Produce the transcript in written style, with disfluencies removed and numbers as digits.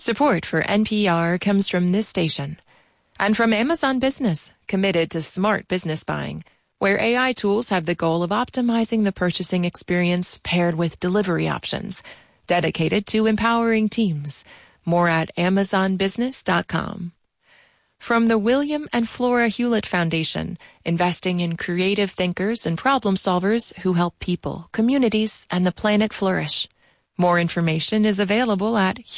Support for NPR comes from this station and from Amazon Business, committed to smart business buying, where AI tools have the goal of optimizing the purchasing experience paired with delivery options, dedicated to empowering teams. More at amazonbusiness.com. From the William and Flora Hewlett Foundation, investing in creative thinkers and problem solvers who help people, communities, and the planet flourish. More information is available at